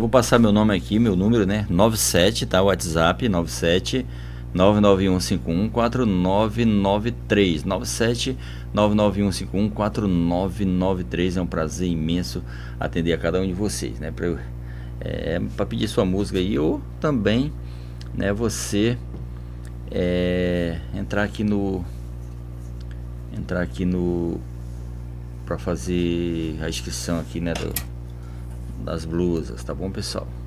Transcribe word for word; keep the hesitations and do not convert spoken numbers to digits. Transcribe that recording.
vou passar meu nome aqui, meu número, né? nove sete, tá? WhatsApp nove sete nove nove um cinco um quatro nove nove três. nove sete nove nove um cinco um quatro nove nove três. É um prazer imenso atender a cada um de vocês, né? Para eu, é, para pedir sua música aí, ou também, né, você é, entrar aqui no entrar aqui no para fazer a inscrição aqui, né, do, das blusas, tá bom, pessoal?